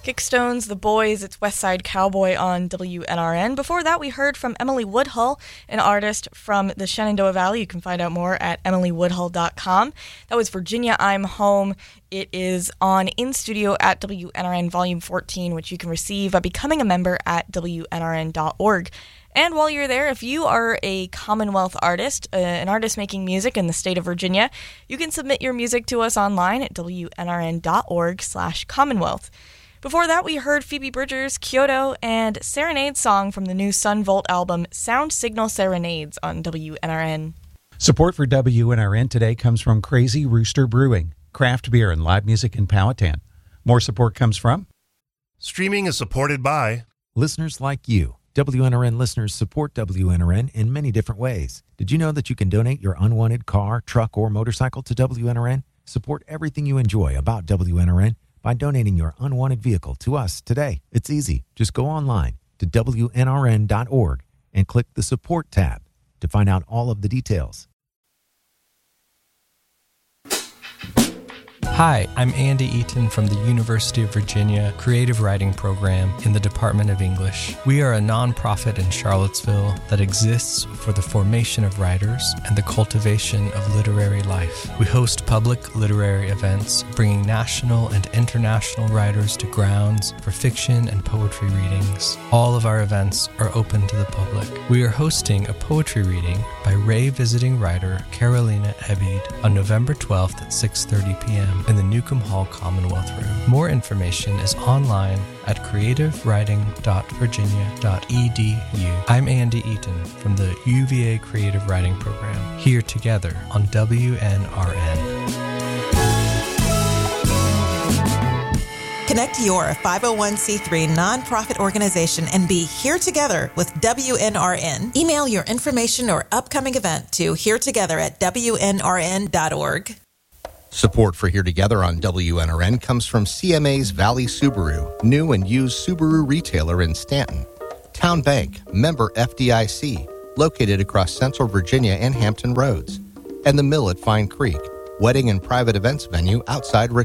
Kickstones, The Boys, it's West Side Cowboy on WNRN. Before that, we heard from Emily Woodhull, an artist from the Shenandoah Valley. You can find out more at emilywoodhull.com. That was Virginia, I'm Home. It is on In Studio at WNRN Volume 14, which you can receive by becoming a member at WNRN.org. And while you're there, if you are a Commonwealth artist, an artist making music in the state of Virginia, you can submit your music to us online at WNRN.org/Commonwealth. Before that, we heard Phoebe Bridgers' Kyoto and Serenade song from the new Sun Volt album, Sound Signal Serenades on WNRN. Support for WNRN today comes from Crazy Rooster Brewing, craft beer and live music in Powhatan. More support comes from... Streaming is supported by... listeners like you. WNRN listeners support WNRN in many different ways. Did you know that you can donate your unwanted car, truck, or motorcycle to WNRN? Support everything you enjoy about WNRN by donating your unwanted vehicle to us today. It's easy. Just go online to WNRN.org and click the Support tab to find out all of the details. Hi, I'm Andy Eaton from the University of Virginia Creative Writing Program in the Department of English. We are a nonprofit in Charlottesville that exists for the formation of writers and the cultivation of literary life. We host public literary events, bringing national and international writers to grounds for fiction and poetry readings. All of our events are open to the public. We are hosting a poetry reading by Ray visiting writer Carolina Ebede on November 12th at 6:30 p.m. in the Newcomb Hall Commonwealth Room. More information is online at creativewriting.virginia.edu. I'm Andy Eaton from the UVA Creative Writing Program, here together on WNRN. Connect your 501c3 nonprofit organization and be here together with WNRN. Email your information or upcoming event to hereTogether@WNRN.org. Support for Here Together on WNRN comes from CMA's Valley Subaru, new and used Subaru retailer in Stanton. Town Bank, member FDIC, located across Central Virginia and Hampton Roads. And the Mill at Fine Creek, wedding and private events venue outside Richmond.